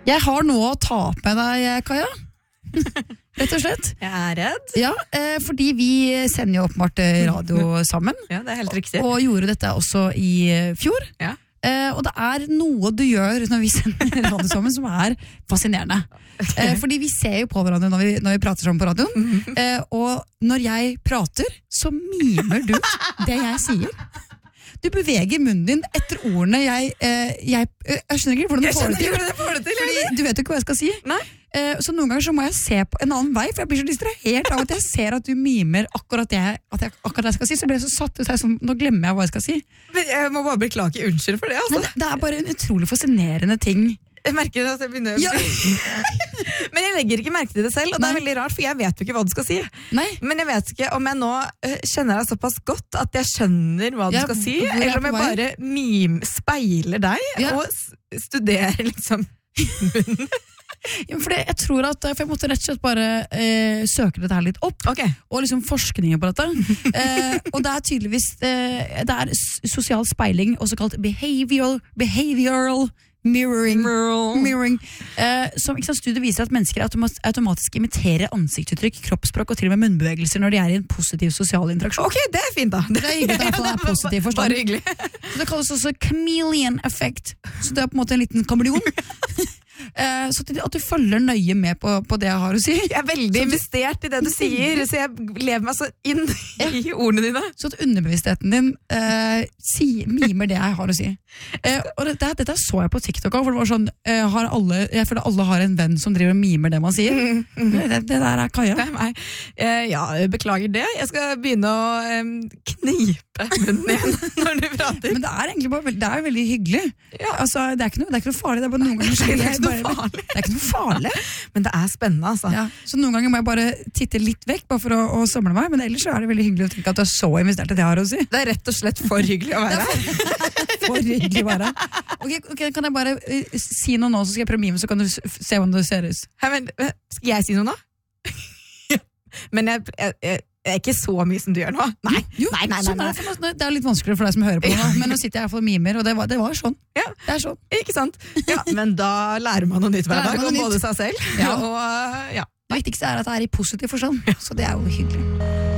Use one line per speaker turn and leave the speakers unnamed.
Jeg har noe å ta opp med deg, Kaja. Rett og slett.
Jeg redd.
Ja, fordi vi sender jo åpenbart radio sammen.
Ja, det helt riktig.
Og gjorde dette også i fjor.
Ja.
Og det noe du gjør når vi sender radio sammen som fascinerende. Fordi vi ser jo på hverandre når vi prater sammen på radioen. Og når jeg prater, så mimer du det jeg sier. Du beveger munnen din etter ordene jeg skjønner ikke hvordan du får det til. Fordi du vet jo ikke hva jeg skal si.
Nei.
Så noen ganger så må jeg se på en annen vei, for jeg blir så distrahert av at jeg ser at du mimer akkurat det jeg skal si, så blir jeg så satt ut, nå glemmer jeg hva jeg skal si.
Men jeg må bare beklage, unnskyld for det, altså.
Men det bare en utrolig fascinerende ting.
Jeg merker at jeg begynner
ja.
Men jeg legger ikke merke til det selv, og det veldig rart, for jeg vet jo ikke hva du skal si.
Nei.
Men jeg vet ikke om jeg nå kjenner deg såpass godt at jeg skjønner hva du skal si, eller om jeg bare speiler deg og studerer liksom munnen.
Ja, for jeg tror at jeg måtte rett og slett bare søke dette her litt opp, og liksom forskningen på dette. Og det tydeligvis det sosial speiling, også kalt behavioral mirroring. Som studiet viser at mennesker automatisk imiterer ansiktsuttrykk, kroppsspråk og til og med munnbevegelser når de i en positiv sosial interaksjon.
Ok, det fint da.
Det hyggelig at det positiv forstand.
Bare hyggelig.
Det kalles også chameleon effect, så det på en måte en liten kameleon. Så at du følger nøye med på det jeg har å si. Jeg
veldig investert i det du sier, så jeg lever meg så inn i ordene dine.
Så at underbevisstheten din mimer det jeg har å si. Og dette så jeg på TikTok, for det var sånn jeg føler alle har en venn som driver og mimer det man sier. Det der Kaja.
Det meg. Ja, beklager det. Jeg skal begynne å knipe munnen igjen når du prater.
Men det egentlig bare det veldig hyggelig. Ja. Altså, det ikke noe farlig, det bare noen ganger det ikke noe farlig.
Men det spennende, altså.
Ja, så noen ganger må jeg bare titte litt vekk bare for å samle meg, men ellers så det veldig hyggelig å tenke at du så investert i det jeg har å si.
Det rett og slett for hyggelig å være.
For hyggelig å være. Ok, kan jeg bare si noe nå, så skal jeg prøve mime, så kan du se hvordan det ser ut.
Men, skal jeg si noe nå? Men jeg ikke så mye som du gjør nå. Nei.
Sånn det litt vanskeligere for deg som hører på nå, men nå sitter jeg for mimer, og det var sånn.
Ja,
det sånn.
Ikke sant? Ja, men da lærer man noe nytt hver dag, om både seg selv.
Ja. Og det viktigste at det i positiv forstand, så det jo hyggelig.